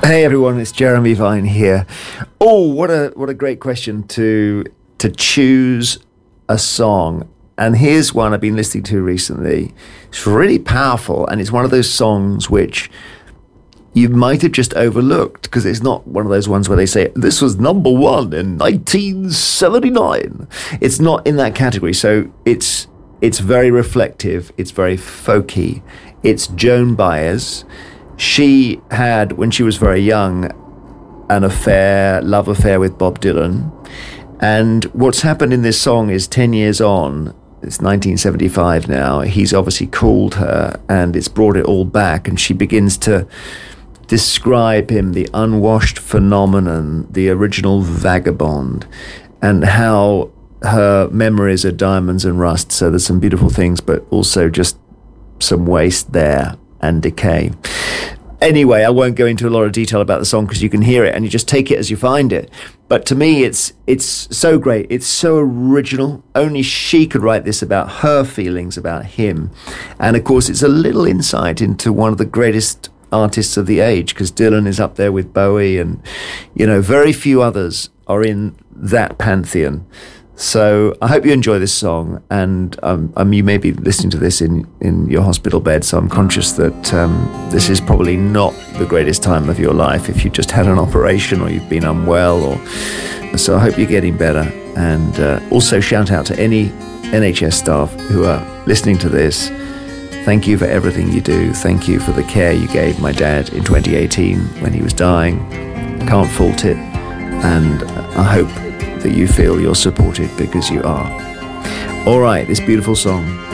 Hey everyone, it's Jeremy Vine here. Oh, what a great question to choose a song. And here's one I've been listening to recently. It's really powerful, and it's one of those songs which you might have just overlooked because it's not one of those ones where they say this was number one in 1979. It's not in that category. So it's very reflective. It's very folky. It's Joan Baez. She had, when she was very young, an love affair with Bob Dylan. And what's happened in this song is 10 years on, it's 1975 now, he's obviously called her and it's brought it all back. And she begins to describe him, the unwashed phenomenon, the original vagabond, and how her memories are diamonds and rust. So there's some beautiful things, but also just some waste there and decay. Anyway, I won't go into a lot of detail about the song because you can hear it and you just take it as you find it. But to me, it's so great. It's so original. Only she could write this about her feelings about him. And of course, it's a little insight into one of the greatest artists of the age, because Dylan is up there with Bowie and, very few others are in that pantheon. So I hope you enjoy this song, and you may be listening to this in your hospital bed, so I'm conscious that this is probably not the greatest time of your life if you just had an operation or you've been unwell. So I hope you're getting better, and also shout out to any NHS staff who are listening to this. Thank you for everything you do. Thank you for the care you gave my dad in 2018 when he was dying. Can't fault it, and I hope that you feel you're supported because you are. All right, this beautiful song.